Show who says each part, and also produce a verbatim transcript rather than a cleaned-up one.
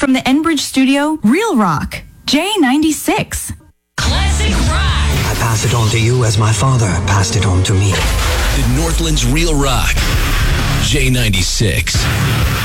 Speaker 1: From the Enbridge studio, Real Rock, J ninety-six.
Speaker 2: Classic rock.
Speaker 3: I pass it on to you as my father passed it on to me.
Speaker 4: The Northland's Real Rock, J ninety-six.